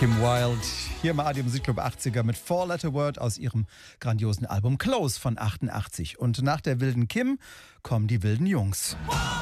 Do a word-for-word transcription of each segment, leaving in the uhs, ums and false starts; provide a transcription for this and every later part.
Kim Wilde, hier im A R D Musikclub achtziger mit Four Letter Word aus ihrem grandiosen Album Close von achtundachtzig. Und nach der wilden Kim kommen die wilden Jungs.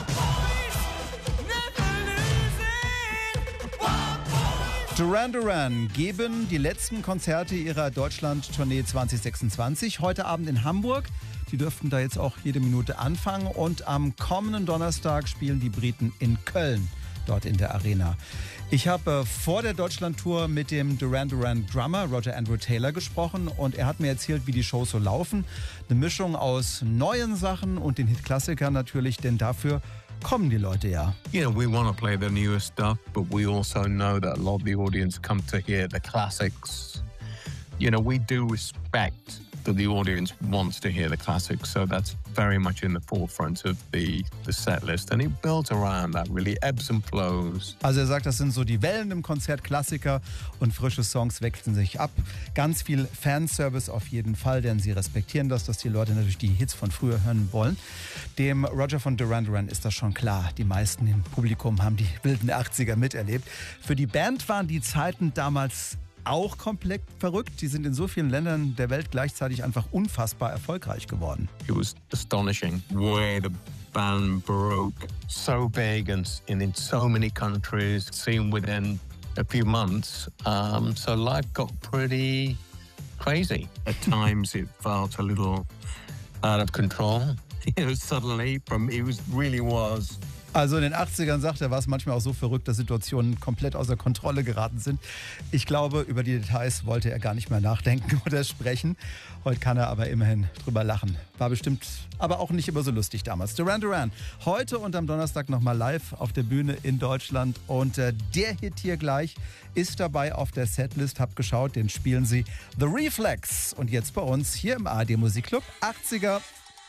Duran Duran geben die letzten Konzerte ihrer Deutschland-Tournee zwanzig sechsundzwanzig heute Abend in Hamburg. Die dürften da jetzt auch jede Minute anfangen. Und am kommenden Donnerstag spielen die Briten in Köln, dort in der Arena. Ich habe vor der Deutschland-Tour mit dem Duran Duran Drummer Roger Andrew Taylor gesprochen und er hat mir erzählt, wie die Shows so laufen. Eine Mischung aus neuen Sachen und den Hitklassikern natürlich, denn dafür kommen die Leute ja. You know, we want to play the newest stuff, but we also know that a lot of the audience come to hear the classics. You know, we do respect that the audience wants to hear the classics, so that's very much in the forefront of the, the set list. And it built around that, really ebbs and flows. Also er sagt, das sind so die Wellen im Konzert, Klassiker und frische Songs wechseln sich ab. Ganz viel Fanservice auf jeden Fall, denn sie respektieren das, dass die Leute natürlich die Hits von früher hören wollen. Dem Roger von Duran Duran ist das schon klar. Die meisten im Publikum haben die wilden achtziger miterlebt. Für die Band waren die Zeiten damals auch komplett verrückt. Die sind in so vielen Ländern der Welt gleichzeitig einfach unfassbar erfolgreich geworden. It was astonishing where the band broke so big and, and in so many countries, seen within a few months. Um, so life got pretty crazy. At times it felt a little out of control. You know, suddenly from it was really was. Also in den achtzigern, sagt er, war es manchmal auch so verrückt, dass Situationen komplett außer Kontrolle geraten sind. Ich glaube, über die Details wollte er gar nicht mehr nachdenken oder sprechen. Heute kann er aber immerhin drüber lachen. War bestimmt aber auch nicht immer so lustig damals. Duran Duran, heute und am Donnerstag nochmal live auf der Bühne in Deutschland. Und äh, der Hit hier gleich ist dabei auf der Setlist. Hab geschaut, den spielen sie The Reflex. Und jetzt bei uns hier im A R D Musikclub achtziger.